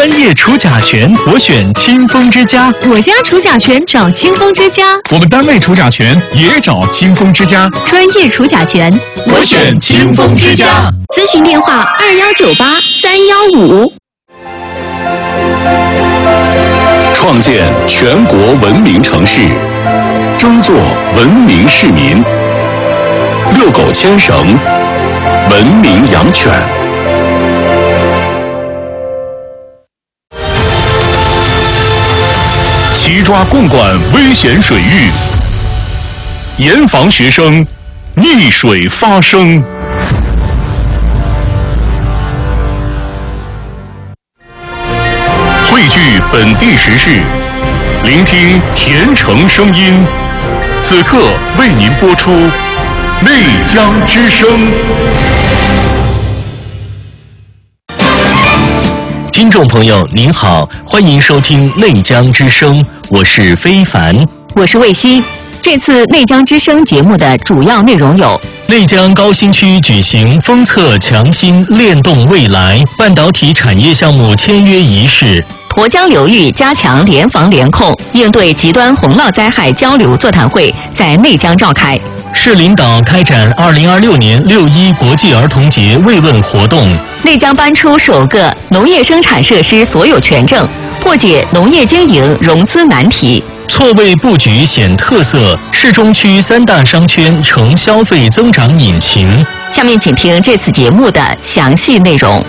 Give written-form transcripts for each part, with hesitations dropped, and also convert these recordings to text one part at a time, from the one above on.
专业除甲醛，我选清风之家。 我家除甲醛找清风之家。 我们单位除甲醛也找清风之家。 专业除甲醛， 我选清风之家。 咨询电话2198-315。 创建全国文明城市，争做文明市民。遛狗牵绳，文明养犬。 齐抓共管危险水域，严防学生溺水发生。汇聚本地时事，聆听甜城声音。此刻为您播出《内江之声》。 听众朋友您好，欢迎收听《内江之声》，我是非凡， 我是魏希。这次《内江之声》节目的主要内容有： 内江高新区举行封测强心链动未来半导体产业项目签约仪式； 沱江流域加强联防联控，应对极端洪涝灾害交流座谈会在内江召开； 市领导开展2026年6·1国际儿童节慰问活动； 内江颁出首个农业生产设施所有权证，破解农业经营融资难题； 错位布局显特色，市中区3大商圈成消费增长引擎。 下面请听这次节目的详细内容。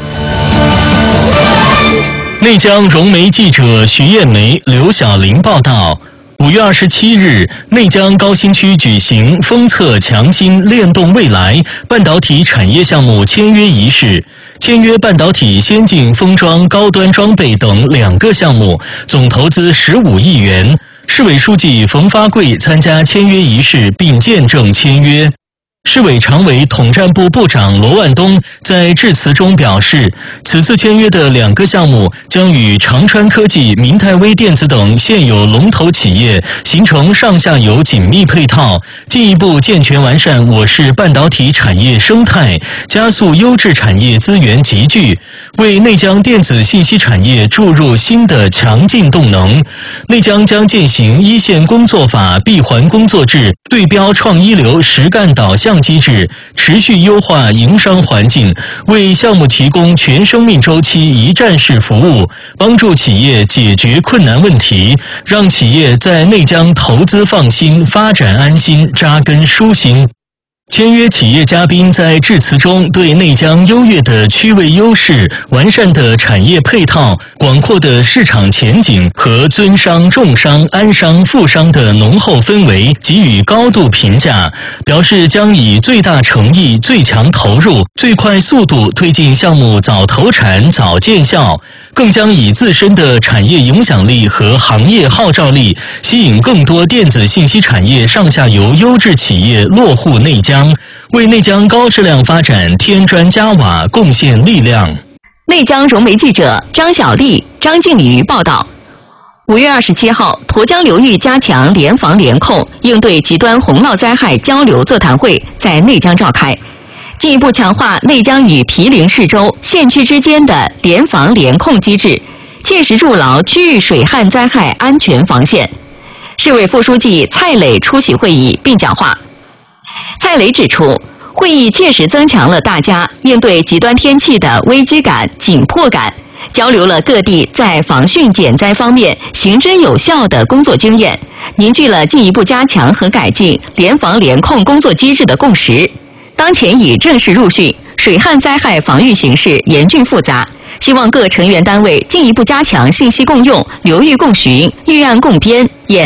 内江融媒记者徐艳梅、刘晓玲报道：5月27日，内江高新区举行封测强心链动未来半导体产业项目签约仪式，签约半导体先进封装高端装备等2个项目，总投资15亿元。市委书记冯发贵参加签约仪式并见证签约。市委常委统战部部长罗万东在致辞中表示，此次签约的2个项目将与长川科技、明泰微电子等现有龙头企业形成上下游紧密配套，进一步健全完善我市半导体产业生态，加速优质产业资源集聚，为内江电子信息产业注入新的强劲动能。内江将践行一线工作法闭环工作制，对标创一流实干导向机制，持续优化营商环境，为项目提供全生命周期一站式服务，帮助企业解决困难问题，让企业在内江投资放心，发展安心，扎根舒心。签约企业嘉宾在致辞中对内江优越的区位优势、完善的产业配套、广阔的市场前景和尊商重商安商富商的浓厚氛围给予高度评价，表示将以最大诚意、最强投入、最快速度推进项目早投产、早见效，更将以自身的产业影响力和行业号召力，吸引更多电子信息产业上下游优质企业落户内江，为内江高质量发展添砖加瓦，贡献力量。 内江融媒记者张小丽、张静瑜报道：5月27号，沱江流域加强联防联控，应对极端洪涝灾害交流座谈会在内江召开，进一步强化内江与毗邻市州县区之间的联防联控机制，切实筑牢区域水旱灾害安全防线。市委副书记蔡磊出席会议并讲话。蔡磊指出，会议切实增强了大家应对极端天气的危机感、紧迫感，交流了各地在防汛减灾方面行之有效的工作经验，凝聚了进一步加强和改进联防联控工作机制的共识。当前已正式入汛，水旱灾害防御形势严峻复杂，希望各成员单位进一步加强信息共用、流域共巡、预案共编、